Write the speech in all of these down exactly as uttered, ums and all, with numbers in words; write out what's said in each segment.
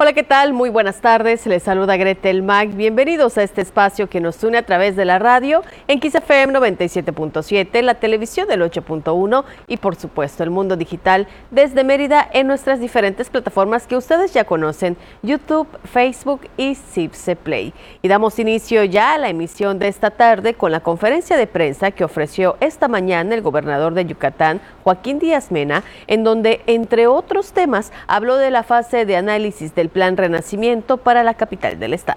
Hola, ¿qué tal? Muy buenas tardes. Les saluda Gretel Mag. Bienvenidos a este espacio que nos une a través de la radio en Kiss F M noventa y siete punto siete, la televisión del ocho punto uno y, por supuesto, el mundo digital desde Mérida en nuestras diferentes plataformas que ustedes ya conocen, YouTube, Facebook y Cipse Play. Y damos inicio ya a la emisión de esta tarde con la conferencia de prensa que ofreció esta mañana el gobernador de Yucatán, Joaquín Díaz Mena, en donde, entre otros temas, habló de la fase de análisis del Plan Renacimiento para la capital del estado.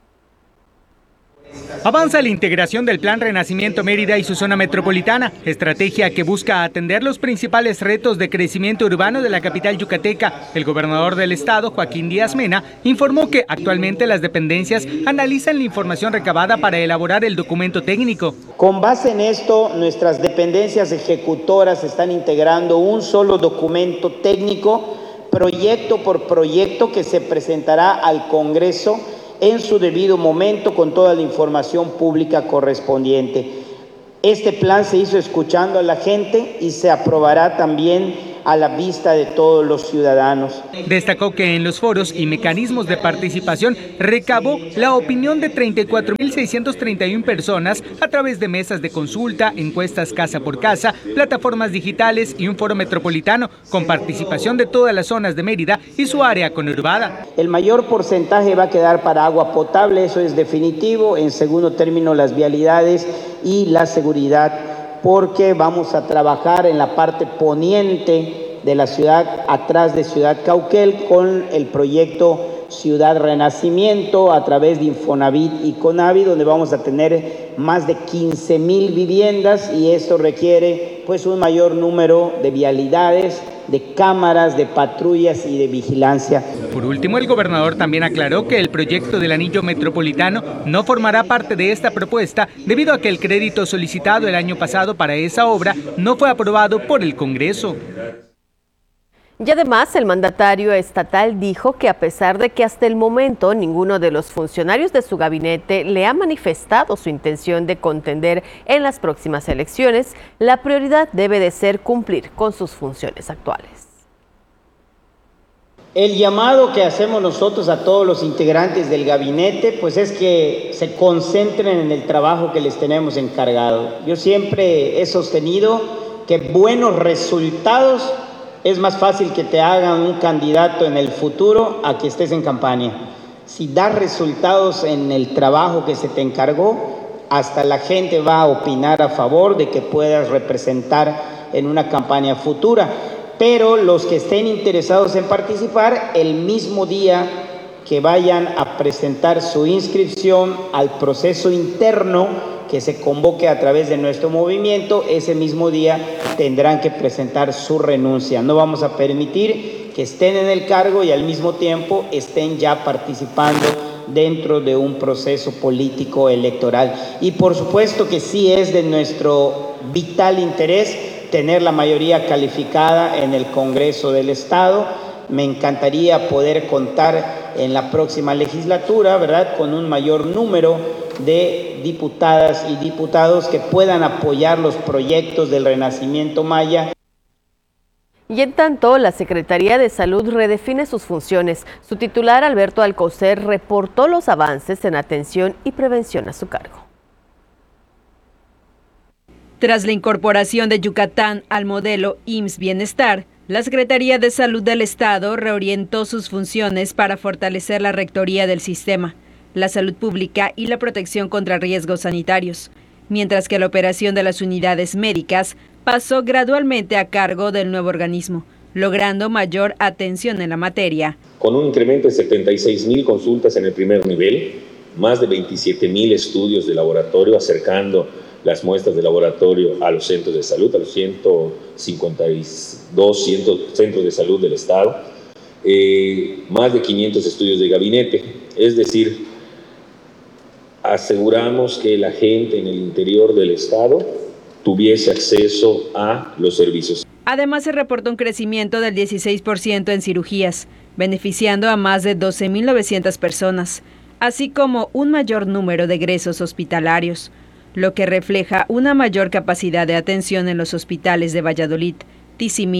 Avanza la integración del Plan Renacimiento Mérida y su zona metropolitana, estrategia que busca atender los principales retos de crecimiento urbano de la capital yucateca. El gobernador del estado, Joaquín Díaz Mena, informó que actualmente las dependencias analizan la información recabada para elaborar el documento técnico. Con base en esto, nuestras dependencias ejecutoras están integrando un solo documento técnico, proyecto por proyecto, que se presentará al Congreso en su debido momento con toda la información pública correspondiente. Este plan se hizo escuchando a la gente y se aprobará también a la vista de todos los ciudadanos. Destacó que en los foros y mecanismos de participación recabó la opinión de treinta y cuatro mil seiscientas treinta y una personas a través de mesas de consulta, encuestas casa por casa, plataformas digitales y un foro metropolitano con participación de todas las zonas de Mérida y su área conurbada. El mayor porcentaje va a quedar para agua potable, eso es definitivo. En segundo término, las vialidades y la seguridad, porque vamos a trabajar en la parte poniente de la ciudad, atrás de Ciudad Cauquel, con el proyecto Ciudad Renacimiento a través de Infonavit y Conavi, donde vamos a tener más de quince mil viviendas, y esto requiere pues un mayor número de vialidades, de cámaras, de patrullas y de vigilancia. Por último, el gobernador también aclaró que el proyecto del anillo metropolitano no formará parte de esta propuesta debido a que el crédito solicitado el año pasado para esa obra no fue aprobado por el Congreso. Y además, el mandatario estatal dijo que a pesar de que hasta el momento ninguno de los funcionarios de su gabinete le ha manifestado su intención de contender en las próximas elecciones, la prioridad debe de ser cumplir con sus funciones actuales. El llamado que hacemos nosotros a todos los integrantes del gabinete, pues es que se concentren en el trabajo que les tenemos encargado. Yo siempre he sostenido que buenos resultados es más fácil que te hagan un candidato en el futuro a que estés en campaña. Si das resultados en el trabajo que se te encargó, hasta la gente va a opinar a favor de que puedas representar en una campaña futura. Pero los que estén interesados en participar, el mismo día que vayan a presentar su inscripción al proceso interno que se convoque a través de nuestro movimiento, ese mismo día tendrán que presentar su renuncia. No vamos a permitir que estén en el cargo y al mismo tiempo estén ya participando dentro de un proceso político electoral. Y por supuesto que sí es de nuestro vital interés tener la mayoría calificada en el Congreso del Estado. Me encantaría poder contar en la próxima legislatura, ¿verdad?, con un mayor número de diputadas y diputados que puedan apoyar los proyectos del Renacimiento Maya. Y en tanto, la Secretaría de Salud redefine sus funciones. Su titular, Alberto Alcocer, reportó los avances en atención y prevención a su cargo. Tras la incorporación de Yucatán al modelo I M S S Bienestar, la Secretaría de Salud del Estado reorientó sus funciones para fortalecer la rectoría del sistema, la salud pública y la protección contra riesgos sanitarios, mientras que la operación de las unidades médicas pasó gradualmente a cargo del nuevo organismo, logrando mayor atención en la materia. Con un incremento de setenta y seis mil consultas en el primer nivel, más de veintisiete mil estudios de laboratorio, acercando las muestras de laboratorio a los centros de salud, a los ciento cincuenta y dos centros de salud del Estado, eh, más de quinientos estudios de gabinete, es decir, aseguramos que la gente en el interior del Estado tuviese acceso a los servicios. Además, se reportó un crecimiento del dieciséis por ciento en cirugías, beneficiando a más de doce mil novecientas personas, así como un mayor número de egresos hospitalarios, lo que refleja una mayor capacidad de atención en los hospitales de Valladolid, Tizimín,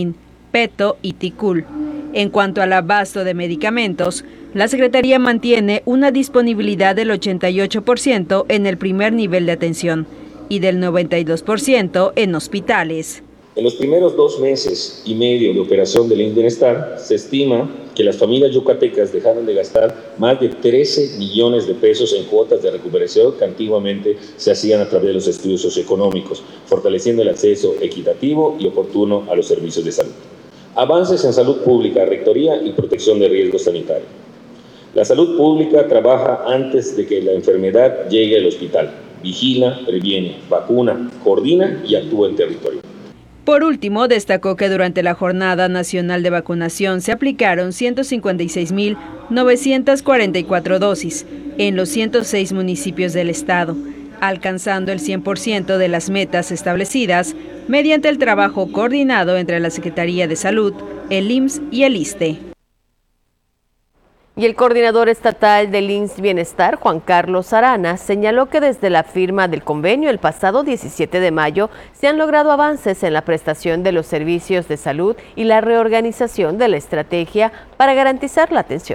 Surpeto y Ticul. En cuanto al abasto de medicamentos, la Secretaría mantiene una disponibilidad del ochenta y ocho por ciento en el primer nivel de atención y del noventa y dos por ciento en hospitales. En los primeros dos meses y medio de operación del I M S S Bienestar, se estima que las familias yucatecas dejaron de gastar más de trece millones de pesos en cuotas de recuperación que antiguamente se hacían a través de los estudios socioeconómicos, fortaleciendo el acceso equitativo y oportuno a los servicios de salud. Avances en salud pública, rectoría y protección de riesgos sanitarios. La salud pública trabaja antes de que la enfermedad llegue al hospital. Vigila, previene, vacuna, coordina y actúa en territorio. Por último, destacó que durante la Jornada Nacional de Vacunación se aplicaron ciento cincuenta y seis mil novecientas cuarenta y cuatro dosis en los ciento seis municipios del estado, alcanzando el cien por ciento de las metas establecidas mediante el trabajo coordinado entre la Secretaría de Salud, el I M S S y el ISSSTE. Y el coordinador estatal del I M S S Bienestar, Juan Carlos Arana, señaló que desde la firma del convenio el pasado diecisiete de mayo se han logrado avances en la prestación de los servicios de salud y la reorganización de la estrategia para garantizar la atención.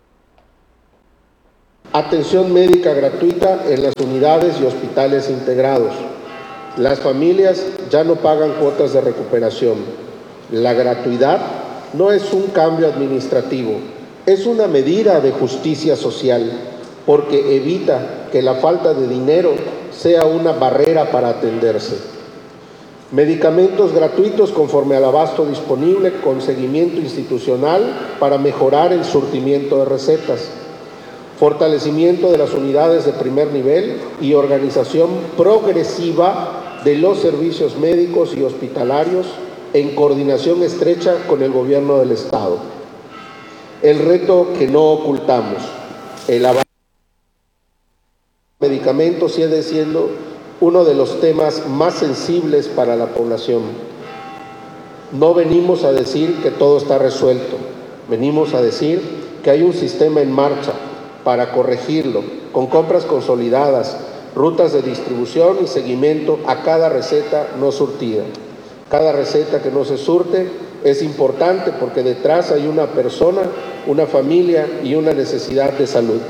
Atención médica gratuita en las unidades y hospitales integrados. Las familias ya no pagan cuotas de recuperación. La gratuidad no es un cambio administrativo. Es una medida de justicia social porque evita que la falta de dinero sea una barrera para atenderse. Medicamentos gratuitos conforme al abasto disponible con seguimiento institucional para mejorar el surtimiento de recetas. Fortalecimiento de las unidades de primer nivel y organización progresiva de los servicios médicos y hospitalarios en coordinación estrecha con el gobierno del estado. El reto que no ocultamos, el avance de medicamentos sigue siendo uno de los temas más sensibles para la población. No venimos a decir que todo está resuelto, venimos a decir que hay un sistema en marcha para corregirlo, con compras consolidadas, rutas de distribución y seguimiento a cada receta no surtida. Cada receta que no se surte es importante porque detrás hay una persona, una familia y una necesidad de salud.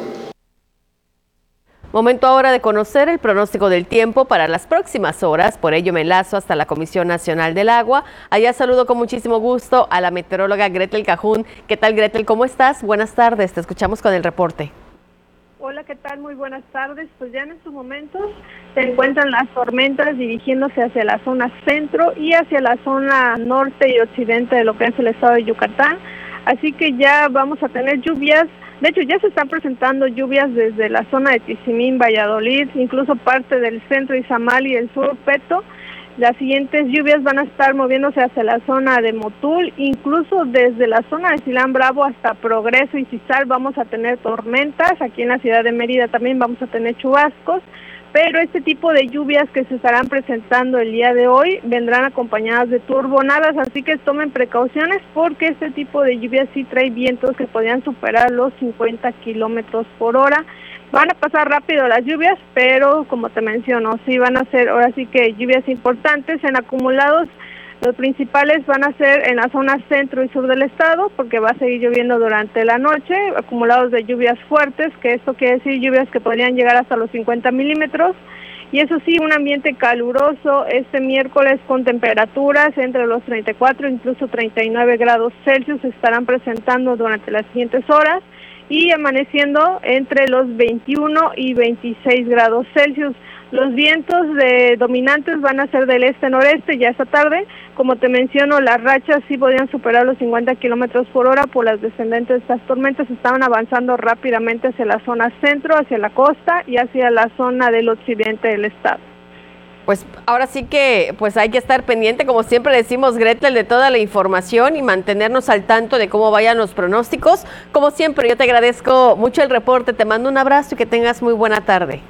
Momento ahora de conocer el pronóstico del tiempo para las próximas horas, por ello me enlazo hasta la Comisión Nacional del Agua. Allá saludo con muchísimo gusto a la meteoróloga Gretel Cajún. ¿Qué tal, Gretel? ¿Cómo estás? Buenas tardes, te escuchamos con el reporte. Hola, ¿qué tal? Muy buenas tardes. Pues ya en estos momentos se encuentran las tormentas dirigiéndose hacia la zona centro y hacia la zona norte y occidente de lo que es el estado de Yucatán. Así que ya vamos a tener lluvias. De hecho, ya se están presentando lluvias desde la zona de Tizimín, Valladolid, incluso parte del centro Izamal y el Surpeto. Las siguientes lluvias van a estar moviéndose hacia la zona de Motul, incluso desde la zona de Silán Bravo hasta Progreso y Cizal vamos a tener tormentas. Aquí en la ciudad de Mérida también vamos a tener chubascos, pero este tipo de lluvias que se estarán presentando el día de hoy vendrán acompañadas de turbonadas, así que tomen precauciones porque este tipo de lluvias sí trae vientos que podrían superar los cincuenta kilómetros por hora. Van a pasar rápido las lluvias, pero como te menciono, sí van a ser ahora sí que lluvias importantes en acumulados. Los principales van a ser en la zona centro y sur del estado, porque va a seguir lloviendo durante la noche, acumulados de lluvias fuertes, que esto quiere decir lluvias que podrían llegar hasta los cincuenta milímetros. Y eso sí, un ambiente caluroso este miércoles con temperaturas entre los treinta y cuatro e incluso treinta y nueve grados Celsius se estarán presentando durante las siguientes horas. Y amaneciendo entre los veintiuno y veintiséis grados Celsius. Los vientos de dominantes van a ser del este-noreste ya esta tarde. Como te menciono, las rachas sí podrían superar los cincuenta kilómetros por hora por las descendentes de estas tormentas. Estaban avanzando rápidamente hacia la zona centro, hacia la costa y hacia la zona del occidente del estado. Pues ahora sí que pues hay que estar pendiente, como siempre decimos, Gretel, de toda la información y mantenernos al tanto de cómo vayan los pronósticos. Como siempre, yo te agradezco mucho el reporte, te mando un abrazo y que tengas muy buena tarde.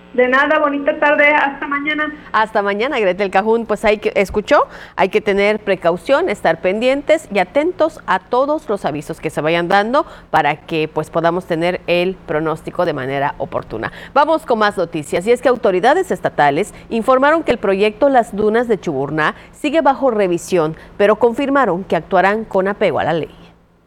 De nada, bonita tarde, hasta mañana. Hasta mañana, Gretel Cajún. Pues hay que, escuchó, hay que tener precaución, estar pendientes y atentos a todos los avisos que se vayan dando para que pues podamos tener el pronóstico de manera oportuna. Vamos con más noticias, y es que autoridades estatales informaron que el proyecto Las Dunas de Chuburná sigue bajo revisión, pero confirmaron que actuarán con apego a la ley.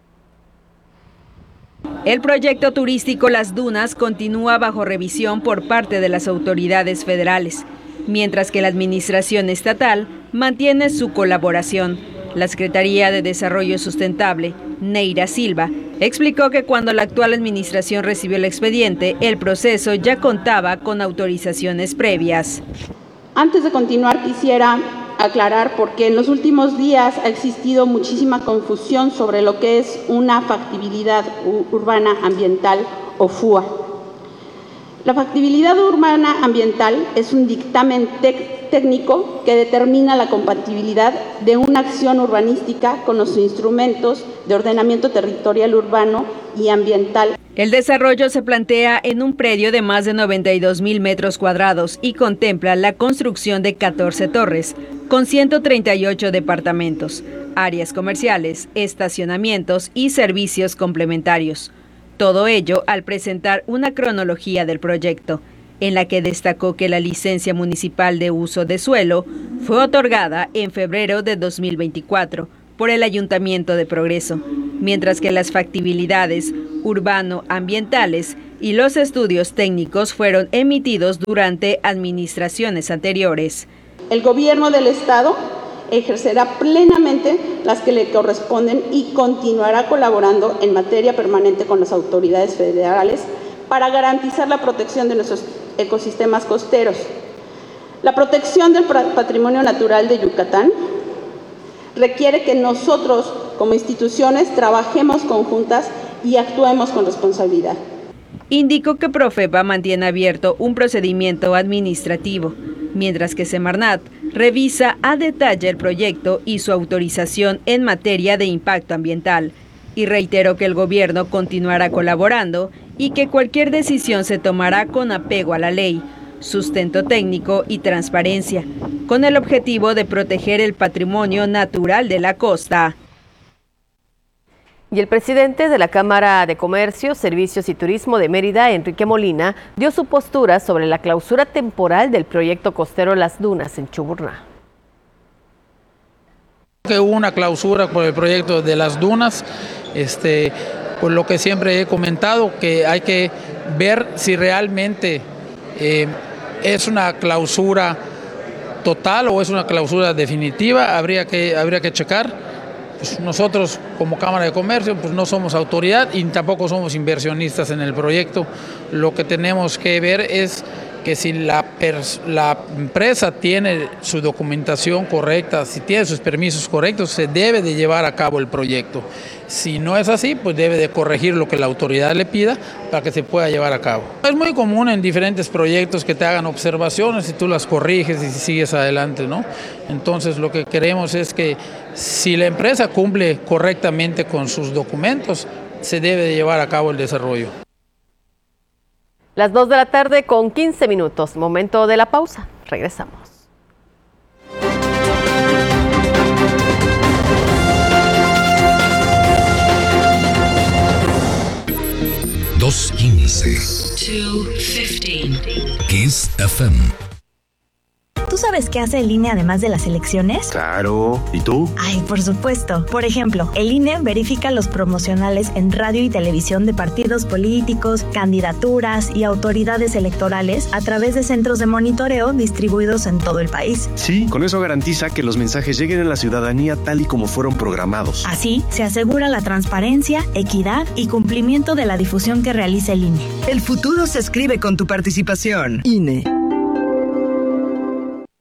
El proyecto turístico Las Dunas continúa bajo revisión por parte de las autoridades federales, mientras que la administración estatal mantiene su colaboración. La Secretaría de Desarrollo Sustentable, Neira Silva, explicó que cuando la actual administración recibió el expediente, el proceso ya contaba con autorizaciones previas. Antes de continuar, quisiera aclarar porque en los últimos días ha existido muchísima confusión sobre lo que es una factibilidad urbana ambiental o F U A. La factibilidad urbana ambiental es un dictamen técnico que determina la compatibilidad de una acción urbanística con los instrumentos de ordenamiento territorial urbano y ambiental. El desarrollo se plantea en un predio de más de noventa y dos mil metros cuadrados y contempla la construcción de catorce torres, con ciento treinta y ocho departamentos, áreas comerciales, estacionamientos y servicios complementarios. Todo ello al presentar una cronología del proyecto, en la que destacó que la licencia municipal de uso de suelo fue otorgada en febrero de dos mil veinticuatro por el Ayuntamiento de Progreso, mientras que las factibilidades urbano-ambientales y los estudios técnicos fueron emitidos durante administraciones anteriores. El gobierno del Estado ejercerá plenamente las que le corresponden y continuará colaborando en materia permanente con las autoridades federales para garantizar la protección de nuestros ecosistemas costeros. La protección del patrimonio natural de Yucatán requiere que nosotros, como instituciones, trabajemos conjuntas y actuemos con responsabilidad. Indicó que Profepa mantiene abierto un procedimiento administrativo, mientras que Semarnat revisa a detalle el proyecto y su autorización en materia de impacto ambiental, y reiteró que el gobierno continuará colaborando y que cualquier decisión se tomará con apego a la ley, sustento técnico y transparencia, con el objetivo de proteger el patrimonio natural de la costa. Y el presidente de la Cámara de Comercio, Servicios y Turismo de Mérida, Enrique Molina, dio su postura sobre la clausura temporal del proyecto costero Las Dunas en Chuburná. Que hubo una clausura por el proyecto de Las Dunas, este, por lo que siempre he comentado, que hay que ver si realmente eh, es una clausura total o es una clausura definitiva, habría que, habría que checar. Pues nosotros como Cámara de Comercio pues no somos autoridad y tampoco somos inversionistas en el proyecto. Lo que tenemos que ver es que si la, la empresa tiene su documentación correcta, si tiene sus permisos correctos, se debe de llevar a cabo el proyecto. Si no es así, pues debe de corregir lo que la autoridad le pida para que se pueda llevar a cabo. Es muy común en diferentes proyectos que te hagan observaciones y tú las corriges y sigues adelante, ¿no? Entonces lo que queremos es que si la empresa cumple correctamente con sus documentos, se debe de llevar a cabo el desarrollo. Las dos de la tarde con quince minutos, momento de la pausa. Regresamos. dos quince. Kiss F M. ¿Tú sabes qué hace el I N E además de las elecciones? Claro. ¿Y tú? Ay, por supuesto. Por ejemplo, el I N E verifica los promocionales en radio y televisión de partidos políticos, candidaturas y autoridades electorales a través de centros de monitoreo distribuidos en todo el país. Sí, con eso garantiza que los mensajes lleguen a la ciudadanía tal y como fueron programados. Así, se asegura la transparencia, equidad y cumplimiento de la difusión que realiza el I N E. El futuro se escribe con tu participación. I N E.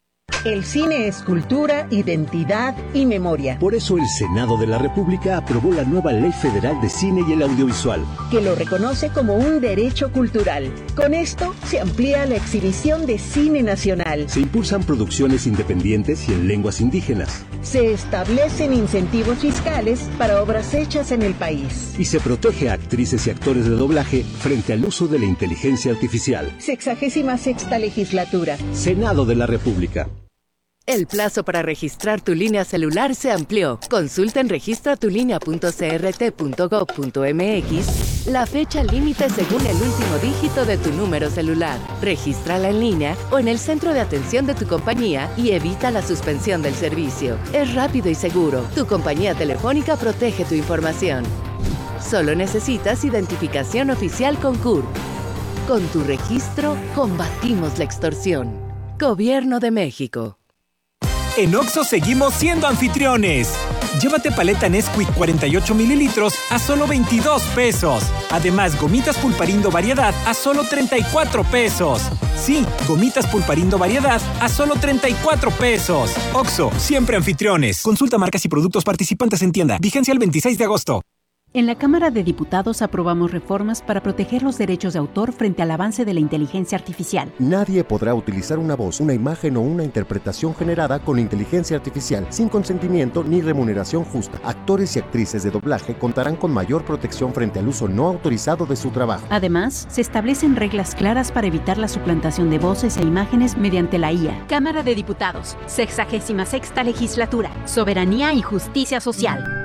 El cine es cultura, identidad y memoria. Por eso el Senado de la República aprobó la nueva Ley Federal de Cine y el Audiovisual, que lo reconoce como un derecho cultural. Con esto se amplía la exhibición de cine nacional. Se impulsan producciones independientes y en lenguas indígenas. Se establecen incentivos fiscales para obras hechas en el país. Y se protege a actrices y actores de doblaje frente al uso de la inteligencia artificial. Sexagésima sexta legislatura. Senado de la República. El plazo para registrar tu línea celular se amplió. Consulta en registra tu línea punto c r t punto gob punto m x la fecha límite según el último dígito de tu número celular. Regístrala en línea o en el centro de atención de tu compañía y evita la suspensión del servicio. Es rápido y seguro. Tu compañía telefónica protege tu información. Solo necesitas identificación oficial con C U R P. Con tu registro, combatimos la extorsión. Gobierno de México. En Oxxo seguimos siendo anfitriones. Llévate paleta Nesquik cuarenta y ocho mililitros a solo veintidós pesos. Además, gomitas Pulparindo Variedad a solo treinta y cuatro pesos. Sí, gomitas Pulparindo Variedad a solo treinta y cuatro pesos. Oxxo, siempre anfitriones. Consulta marcas y productos participantes en tienda. Vigencia el veintiséis de agosto. En la Cámara de Diputados aprobamos reformas para proteger los derechos de autor frente al avance de la inteligencia artificial. Nadie podrá utilizar una voz, una imagen o una interpretación generada con inteligencia artificial sin consentimiento ni remuneración justa. Actores y actrices de doblaje contarán con mayor protección frente al uso no autorizado de su trabajo. Además, se establecen reglas claras para evitar la suplantación de voces e imágenes mediante la I A. Cámara de Diputados, sexagésima sexta legislatura, soberanía y justicia social.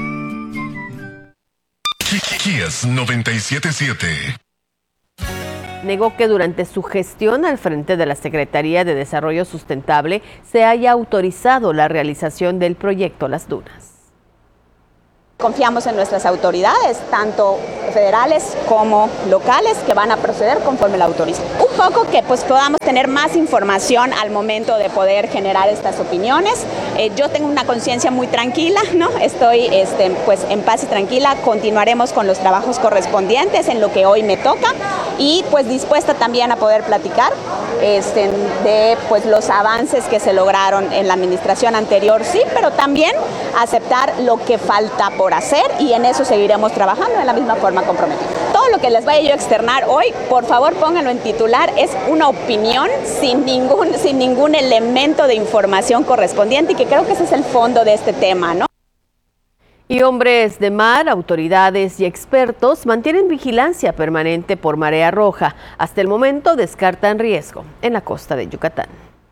Kiss noventa y siete punto siete. Negó que durante su gestión al frente de la Secretaría de Desarrollo Sustentable se haya autorizado la realización del proyecto Las Dunas. Confiamos en nuestras autoridades, tanto federales como locales, que van a proceder conforme la autoricen. Un poco que pues podamos tener más información al momento de poder generar estas opiniones. Eh, yo tengo una conciencia muy tranquila, ¿no? Estoy este, pues en paz y tranquila. Continuaremos con los trabajos correspondientes en lo que hoy me toca y pues dispuesta también a poder platicar este, de pues los avances que se lograron en la administración anterior, sí, pero también aceptar lo que falta por hacer y en eso seguiremos trabajando de la misma forma comprometida. Todo lo que les vaya yo a externar hoy, por favor pónganlo en titular, es una opinión sin ningún, sin ningún elemento de información correspondiente y que creo que ese es el fondo de este tema, ¿no? Y hombres de mar, autoridades y expertos mantienen vigilancia permanente por marea roja. Hasta el momento descartan riesgo en la costa de Yucatán.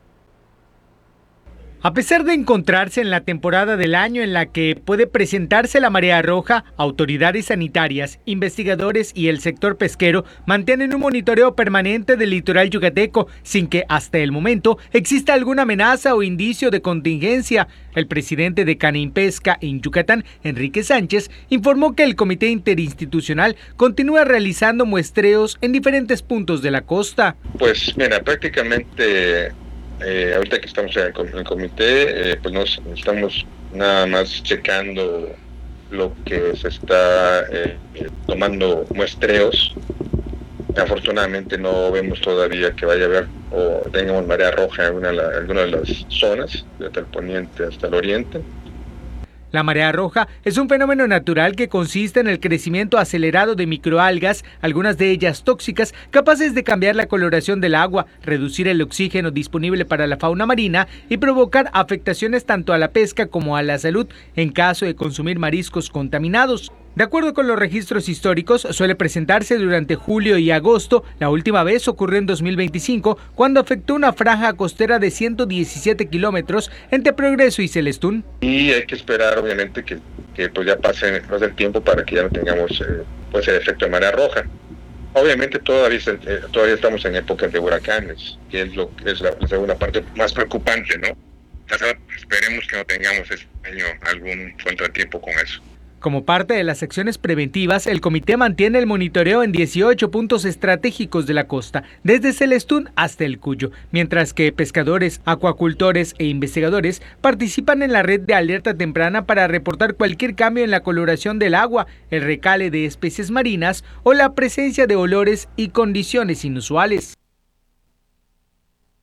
A pesar de encontrarse en la temporada del año en la que puede presentarse la marea roja, autoridades sanitarias, investigadores y el sector pesquero mantienen un monitoreo permanente del litoral yucateco sin que hasta el momento exista alguna amenaza o indicio de contingencia. El presidente de Canimpesca en Yucatán, Enrique Sánchez, informó que el comité interinstitucional continúa realizando muestreos en diferentes puntos de la costa. Pues mira, prácticamente... Eh, ahorita que estamos en el, en el comité, eh, pues nos estamos nada más checando lo que se está eh, tomando muestreos. Afortunadamente no vemos todavía que vaya a haber o tengamos marea roja en alguna, alguna de las zonas, desde el poniente hasta el oriente. La marea roja es un fenómeno natural que consiste en el crecimiento acelerado de microalgas, algunas de ellas tóxicas, capaces de cambiar la coloración del agua, reducir el oxígeno disponible para la fauna marina y provocar afectaciones tanto a la pesca como a la salud en caso de consumir mariscos contaminados. De acuerdo con los registros históricos, suele presentarse durante julio y agosto. La última vez ocurrió en dos mil veinticinco, cuando afectó una franja costera de ciento diecisiete kilómetros entre Progreso y Celestún. Y hay que esperar, obviamente, que, que pues ya pase más del tiempo para que ya no tengamos eh, pues el efecto de marea roja. Obviamente todavía, eh, todavía estamos en épocas de huracanes, que es, lo, es la, la segunda parte más preocupante, ¿no? Esperemos que no tengamos este año algún contratiempo con eso. Como parte de las acciones preventivas, el comité mantiene el monitoreo en dieciocho puntos estratégicos de la costa, desde Celestún hasta el Cuyo, mientras que pescadores, acuacultores e investigadores participan en la red de alerta temprana para reportar cualquier cambio en la coloración del agua, el recale de especies marinas o la presencia de olores y condiciones inusuales.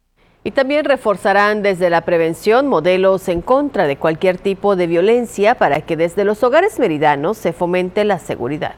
Y también reforzarán desde la prevención modelos en contra de cualquier tipo de violencia para que desde los hogares meridanos se fomente la seguridad.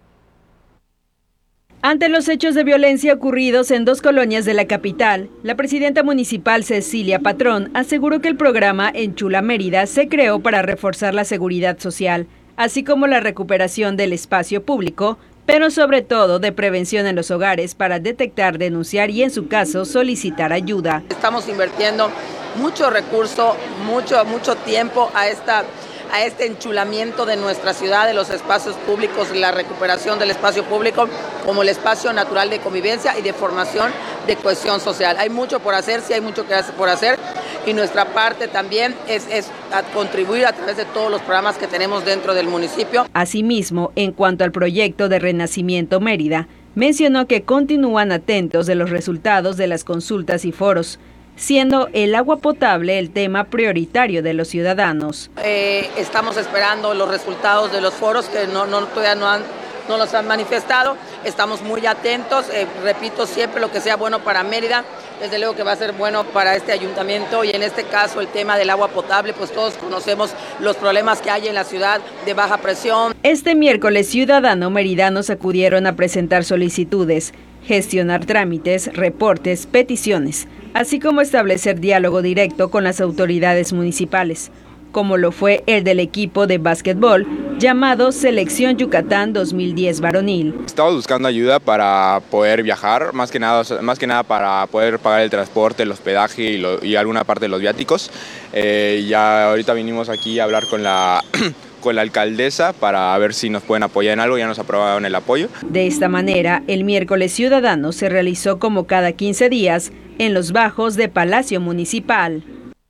Ante los hechos de violencia ocurridos en dos colonias de la capital, la presidenta municipal Cecilia Patrón aseguró que el programa Enchula Mérida se creó para reforzar la seguridad social, así como la recuperación del espacio público, pero sobre todo de prevención en los hogares para detectar, denunciar y en su caso solicitar ayuda. Estamos invirtiendo mucho recurso, mucho, mucho tiempo a esta a este enchulamiento de nuestra ciudad, de los espacios públicos, la recuperación del espacio público como el espacio natural de convivencia y de formación de cohesión social. Hay mucho por hacer, sí hay mucho que hacer por hacer y nuestra parte también es, es a contribuir a través de todos los programas que tenemos dentro del municipio. Asimismo, en cuanto al proyecto de Renacimiento Mérida, mencionó que continúan atentos de los resultados de las consultas y foros, siendo el agua potable el tema prioritario de los ciudadanos. Eh, estamos esperando los resultados de los foros que no, no, todavía no, han, no los han manifestado. Estamos muy atentos, eh, repito, siempre lo que sea bueno para Mérida, desde luego que va a ser bueno para este ayuntamiento y en este caso el tema del agua potable, pues todos conocemos los problemas que hay en la ciudad de baja presión. Este miércoles ciudadanos meridanos acudieron a presentar solicitudes, gestionar trámites, reportes, peticiones, así como establecer diálogo directo con las autoridades municipales, como lo fue el del equipo de básquetbol llamado Selección Yucatán dos mil diez Varonil. Estamos buscando ayuda para poder viajar, más que nada, más que nada para poder pagar el transporte, el hospedaje y, lo, y alguna parte de los viáticos. Eh, ya ahorita vinimos aquí a hablar con la... con la alcaldesa para ver si nos pueden apoyar en algo, ya nos aprobaron el apoyo. De esta manera, el miércoles ciudadano se realizó como cada quince días en los bajos de Palacio Municipal.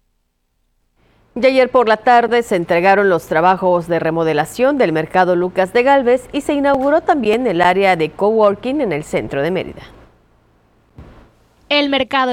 Y ayer por la tarde se entregaron los trabajos de remodelación del mercado Lucas de Gálvez y se inauguró también el área de coworking en el centro de Mérida. El mercado